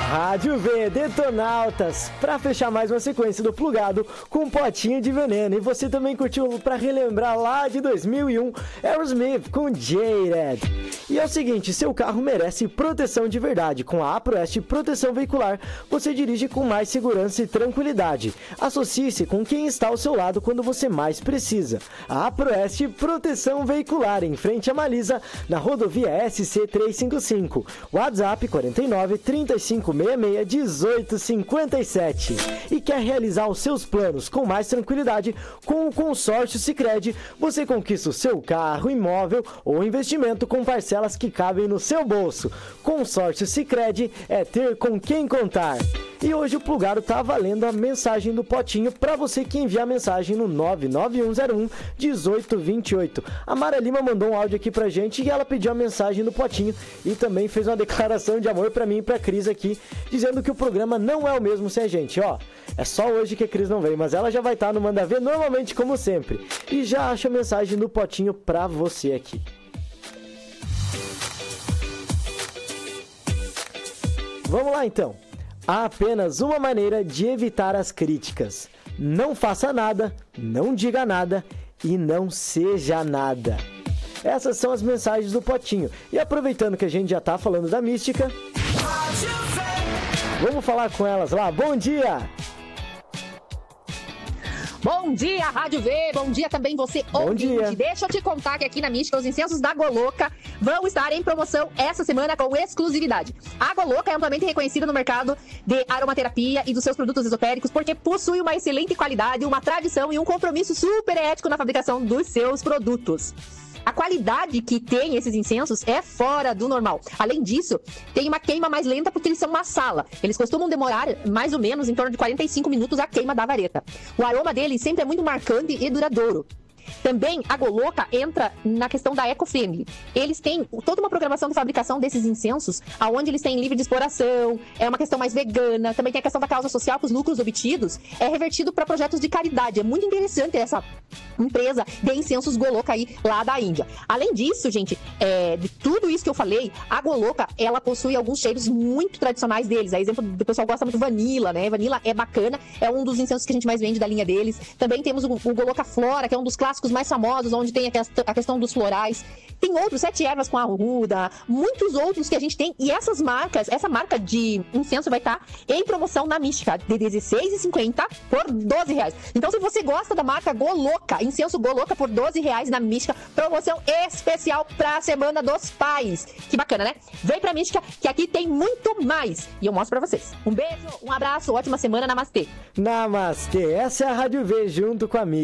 Rádio V, Detonautas, pra fechar mais uma sequência do Plugado com um potinho de veneno. E você também curtiu, pra relembrar lá de 2001, Aerosmith com Jaded. E é o seguinte, seu carro merece proteção de verdade. Com a APROEST Proteção Veicular, você dirige com mais segurança e tranquilidade. Associe-se com quem está ao seu lado quando você mais precisa. A APROEST Proteção Veicular, em frente a Malisa, na rodovia SC 355. WhatsApp 49 35 66 18 57. E quer realizar os seus planos com mais tranquilidade? Com o consórcio Sicredi, você conquista o seu carro, imóvel ou investimento com parcelas que cabem no seu bolso. Consórcio Sicredi é ter com quem contar. E hoje o Plugado tá valendo a mensagem do potinho para você que enviar mensagem no 991011828. A Mara Lima mandou um áudio aqui pra gente e ela pediu a mensagem do potinho e também fez uma declaração de amor pra mim e pra Cris aqui, dizendo que o programa não é o mesmo sem a gente, ó. É só hoje que a Cris não veio, mas ela já vai estar no Manda Ver normalmente como sempre. E já acha a mensagem do potinho pra você aqui. Vamos lá então. Há apenas uma maneira de evitar as críticas. Não faça nada, não diga nada e não seja nada. Essas são as mensagens do potinho. E aproveitando que a gente já tá falando da mística, vamos falar com elas lá. Bom dia! Bom dia, Rádio V. Bom dia também você, ouvinte. Deixa eu te contar que aqui na Mística, os incensos da Goloca vão estar em promoção essa semana com exclusividade. A Goloca é amplamente reconhecida no mercado de aromaterapia e dos seus produtos esotéricos porque possui uma excelente qualidade, uma tradição e um compromisso super ético na fabricação dos seus produtos. A qualidade que tem esses incensos é fora do normal. Além disso, tem uma queima mais lenta porque eles são uma sala. Eles costumam demorar mais ou menos em torno de 45 minutos a queima da vareta. O aroma deles sempre é muito marcante e duradouro. Também a Goloca entra na questão da eco-friendly. Eles têm toda uma programação de fabricação desses incensos, onde eles têm livre de exploração, é uma questão mais vegana, também tem a questão da causa social, que os lucros obtidos é revertido para projetos de caridade. É muito interessante essa empresa de incensos Goloca aí lá da Índia. Além disso, gente, de tudo isso que eu falei, a Goloca, ela possui alguns cheiros muito tradicionais deles. A exemplo do pessoal gosta muito do Vanilla, né? Vanilla é bacana, é um dos incensos que a gente mais vende da linha deles. Também temos o Goloca Flora, que é um dos clássicos mais famosos, onde tem a questão dos florais. Tem outros, 7 ervas com arruda, muitos outros que a gente tem. E essas marcas, essa marca de incenso vai estar em promoção na Mística, de R$16,50 por R$12. Então, se você gosta da marca Goloca, incenso Goloca por R$12 na Mística, promoção especial para a Semana dos Pais. Que bacana, né? Vem pra Mística, que aqui tem muito mais. E eu mostro pra vocês. Um beijo, um abraço, ótima semana, namastê. Namastê, essa é a Rádio V junto com a Mística.